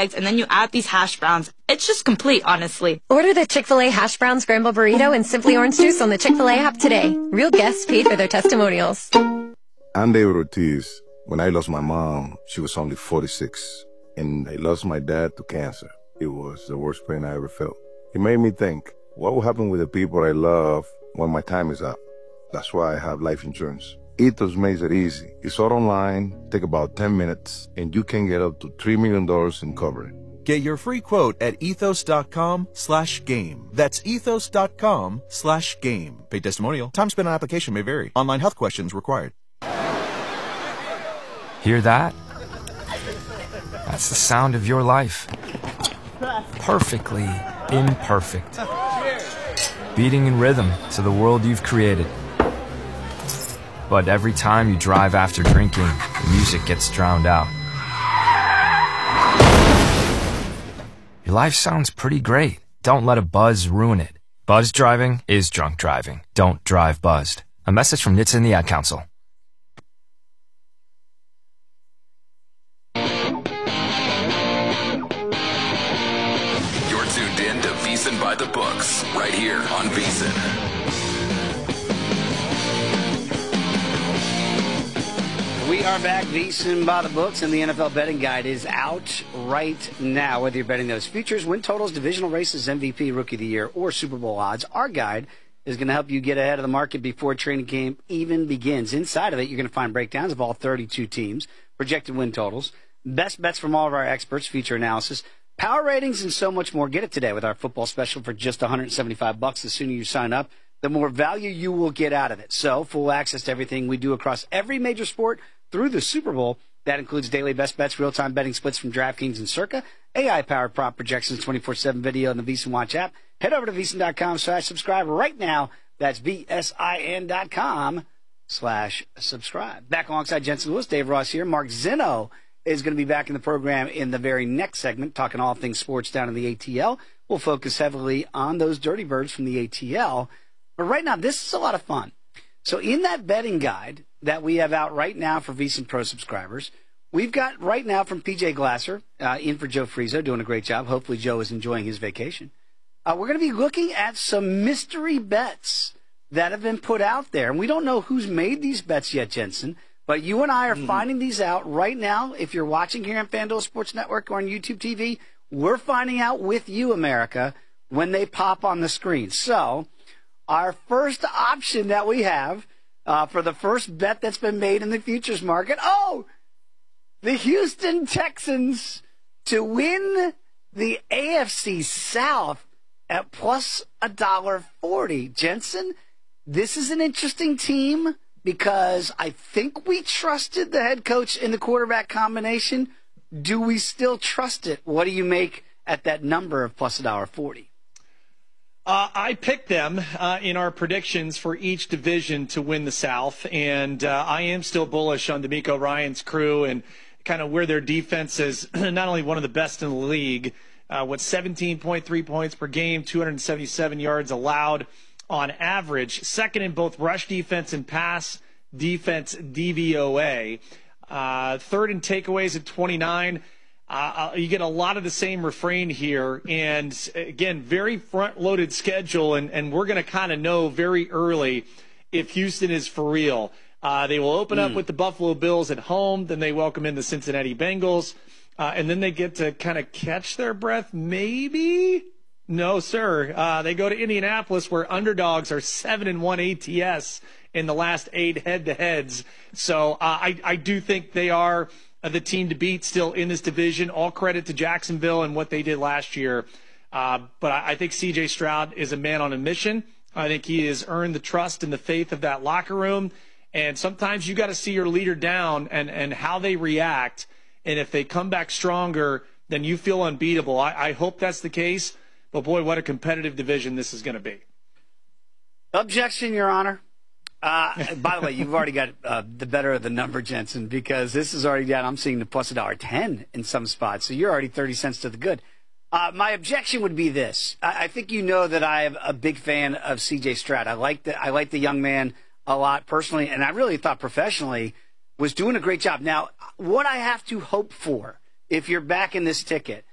eggs, and then you add these hash browns. It's just complete, honestly. Order the Chick-fil-A Hash Brown Scramble Burrito and Simply Orange Juice on the Chick-fil-A app today. Real guests paid for their testimonials. I'm David Ortiz. When I lost my mom, she was only 46. And I lost my dad to cancer. It was the worst pain I ever felt. It made me think, what will happen with the people I love when my time is up? That's why I have life insurance. Ethos makes it easy. It's all online, take about 10 minutes, and you can get up to $3 million in coverage. Get your free quote at ethos.com/game. That's ethos.com/game. Paid testimonial. Time spent on application may vary. Online health questions required. Hear that? That's the sound of your life. Perfectly imperfect. Beating in rhythm to the world you've created. But every time you drive after drinking, the music gets drowned out. Your life sounds pretty great. Don't let a buzz ruin it. Buzz driving is drunk driving. Don't drive buzzed. A message from NHTSA and the Ad Council. You're tuned in to VSiN by the Books, right here on VSiN. We are back. VSiN by the Books, and the NFL betting guide is out right now. Whether you're betting those futures, win totals, divisional races, MVP, Rookie of the Year, or Super Bowl odds, our guide is going to help you get ahead of the market before training camp even begins. Inside of it, you're going to find breakdowns of all 32 teams, projected win totals, best bets from all of our experts, feature analysis, power ratings, and so much more. Get it today with our football special for just $175. The sooner you sign up, the more value you will get out of it. So, full access to everything we do across every major sport through the Super Bowl. That includes daily best bets, real-time betting splits from DraftKings and Circa, AI-powered prop projections, 24/7 video on the VSiN Watch app. Head over to VSiN.com/subscribe right now. That's VSIN.com/subscribe. Back alongside Jensen Lewis, Dave Ross here. Mark Zinno is going to be back in the program in the very next segment, talking all things sports down in the ATL. We'll focus heavily on those Dirty Birds from the ATL. But right now, this is a lot of fun. So in that betting guide that we have out right now for VSiN Pro subscribers, we've got right now from PJ Glasser, in for Joe Frizo, doing a great job. Hopefully Joe is enjoying his vacation. We're going to be looking at some mystery bets that have been put out there. And we don't know who's made these bets yet, Jensen, but you and I are finding these out right now. If you're watching here on FanDuel Sports Network or on YouTube TV, we're finding out with you, America, when they pop on the screen. So our first option that we have for the first bet that's been made in the futures market, the Houston Texans to win the AFC South at plus $1.40. Jensen, this is an interesting team because I think we trusted the head coach in the quarterback combination. Do we still trust it? What do you make at that number of plus $1.40? I picked them in our predictions for each division to win the South, and I am still bullish on DeMeco Ryans' crew and kind of where their defense is not only one of the best in the league, with 17.3 points per game, 277 yards allowed on average, second in both rush defense and pass defense DVOA, third in takeaways at 29. You get a lot of the same refrain here, and again, very front-loaded schedule, and we're going to kind of know very early if Houston is for real. They will open up with the Buffalo Bills at home, then they welcome in the Cincinnati Bengals, and then they get to kind of catch their breath, maybe? No, sir. They go to Indianapolis, where underdogs are 7-1 ATS in the last 8 head-to-heads. So I do think they are the team to beat still in this division. All credit to Jacksonville and what they did last year. But I think C.J. Stroud is a man on a mission. I think he has earned the trust and the faith of that locker room. And sometimes you got to see your leader down and how they react. And if they come back stronger, then you feel unbeatable. I hope that's the case. But, boy, what a competitive division this is going to be. Objection, Your Honor. By the way, you've already got the better of the number, Jensen, because this is already down. I'm seeing the plus $1.10 in some spots, so you're already 30 cents to the good. My objection would be this. I think you know that I am a big fan of C.J. Stroud. I like the young man a lot personally, and I really thought professionally was doing a great job. Now, what I have to hope for, if you're backing this ticket,